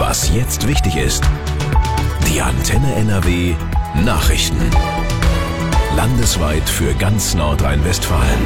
Was jetzt wichtig ist. Die Antenne NRW Nachrichten. Landesweit für ganz Nordrhein-Westfalen.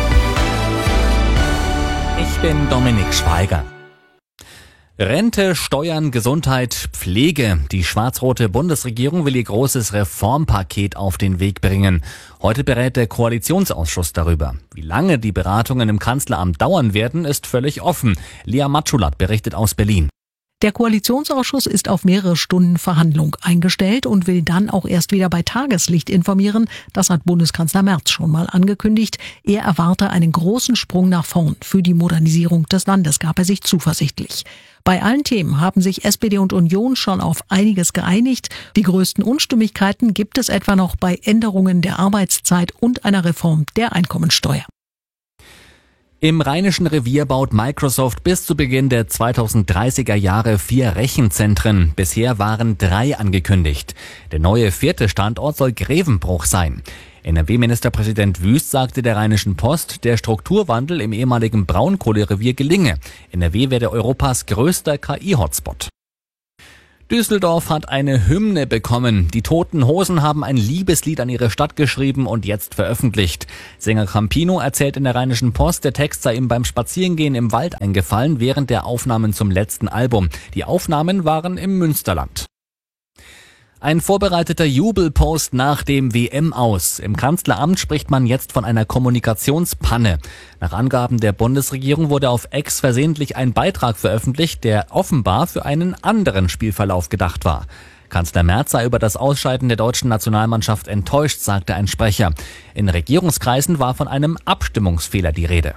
Ich bin Dominik Schweiger. Rente, Steuern, Gesundheit, Pflege. Die schwarz-rote Bundesregierung will ihr großes Reformpaket auf den Weg bringen. Heute berät der Koalitionsausschuss darüber. Wie lange die Beratungen im Kanzleramt dauern werden, ist völlig offen. Lea Matschulat berichtet aus Berlin. Der Koalitionsausschuss ist auf mehrere Stunden Verhandlung eingestellt und will dann auch erst wieder bei Tageslicht informieren. Das hat Bundeskanzler Merz schon mal angekündigt. Er erwarte einen großen Sprung nach vorn. Für die Modernisierung des Landes gab er sich zuversichtlich. Bei allen Themen haben sich SPD und Union schon auf einiges geeinigt. Die größten Unstimmigkeiten gibt es etwa noch bei Änderungen der Arbeitszeit und einer Reform der Einkommensteuer. Im Rheinischen Revier baut Microsoft bis zu Beginn der 2030er Jahre 4 Rechenzentren. Bisher waren 3 angekündigt. Der neue 4. Standort soll Grevenbruch sein. NRW-Ministerpräsident Wüst sagte der Rheinischen Post, der Strukturwandel im ehemaligen Braunkohlerevier gelinge. NRW werde Europas größter KI-Hotspot. Düsseldorf hat eine Hymne bekommen. Die Toten Hosen haben ein Liebeslied an ihre Stadt geschrieben und jetzt veröffentlicht. Sänger Campino erzählt in der Rheinischen Post, der Text sei ihm beim Spazierengehen im Wald eingefallen während der Aufnahmen zum letzten Album. Die Aufnahmen waren im Münsterland. Ein vorbereiteter Jubelpost nach dem WM-Aus. Im Kanzleramt spricht man jetzt von einer Kommunikationspanne. Nach Angaben der Bundesregierung wurde auf X versehentlich ein Beitrag veröffentlicht, der offenbar für einen anderen Spielverlauf gedacht war. Kanzler Merz sei über das Ausscheiden der deutschen Nationalmannschaft enttäuscht, sagte ein Sprecher. In Regierungskreisen war von einem Abstimmungsfehler die Rede.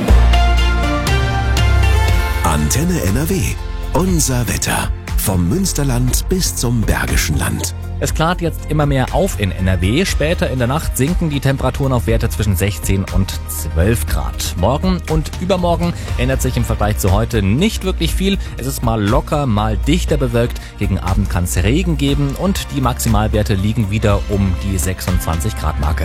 Antenne NRW. Unser Wetter. Vom Münsterland bis zum Bergischen Land. Es klart jetzt immer mehr auf in NRW. Später in der Nacht sinken die Temperaturen auf Werte zwischen 16 und 12 Grad. Morgen und übermorgen ändert sich im Vergleich zu heute nicht wirklich viel. Es ist mal locker, mal dichter bewölkt. Gegen Abend kann es Regen geben und die Maximalwerte liegen wieder um die 26 Grad Marke.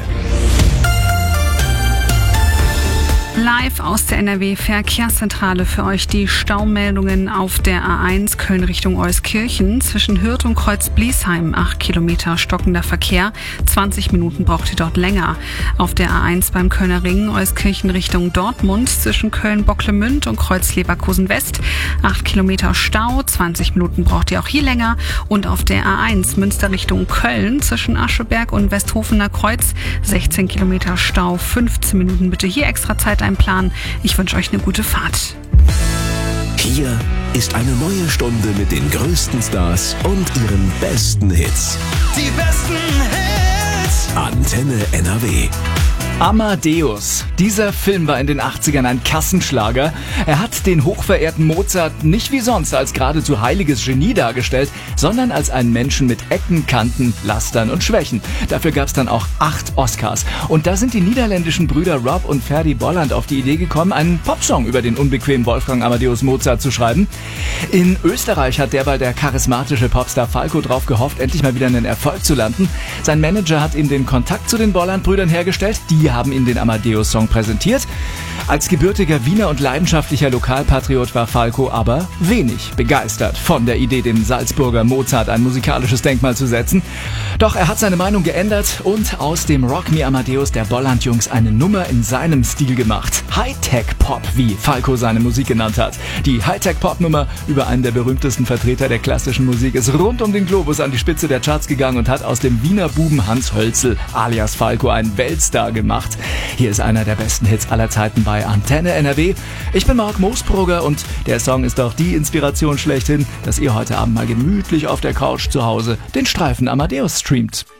Live aus der NRW-Verkehrszentrale für euch die Staumeldungen auf der A1 Köln Richtung Euskirchen. Zwischen Hürth und Kreuz-Bliesheim 8 Kilometer stockender Verkehr. 20 Minuten braucht ihr dort länger. Auf der A1 beim Kölner Ring Euskirchen Richtung Dortmund zwischen Köln-Bocklemünd und Kreuz-Leverkusen-West 8 Kilometer Stau. 20 Minuten braucht ihr auch hier länger. Und auf der A1 Münster Richtung Köln zwischen Ascheberg und Westhofener Kreuz 16 Kilometer Stau. 15 Minuten bitte hier extra Zeit einplanen. Ich wünsche euch eine gute Fahrt. Hier ist eine neue Stunde mit den größten Stars und ihren besten Hits. Die besten Hits. Antenne NRW. Amadeus. Dieser Film war in den 80ern ein Kassenschlager. Er hat den hochverehrten Mozart nicht wie sonst als geradezu heiliges Genie dargestellt, sondern als einen Menschen mit Ecken, Kanten, Lastern und Schwächen. Dafür gab es dann auch 8 Oscars. Und da sind die niederländischen Brüder Rob und Ferdy Bolland auf die Idee gekommen, einen Popsong über den unbequemen Wolfgang Amadeus Mozart zu schreiben. In Österreich hat derweil der charismatische Popstar Falco drauf gehofft, endlich mal wieder einen Erfolg zu landen. Sein Manager hat ihm den Kontakt zu den Bolland-Brüdern hergestellt. Die haben ihm den Amadeus-Song präsentiert. Als gebürtiger Wiener und leidenschaftlicher Lokalpatriot war Falco aber wenig begeistert von der Idee, dem Salzburger Mozart ein musikalisches Denkmal zu setzen. Doch er hat seine Meinung geändert und aus dem Rock Me Amadeus der Bolland-Jungs eine Nummer in seinem Stil gemacht. Hightech-Pop, wie Falco seine Musik genannt hat. Die Hightech-Pop-Nummer über einen der berühmtesten Vertreter der klassischen Musik ist rund um den Globus an die Spitze der Charts gegangen und hat aus dem Wiener Buben Hans Hölzel alias Falco einen Weltstar gemacht. Hier ist einer der besten Hits aller Zeiten bei Antenne NRW. Ich bin Marc Moosbrugger und der Song ist auch die Inspiration schlechthin, dass ihr heute Abend mal gemütlich auf der Couch zu Hause den Streifen Amadeus streamt.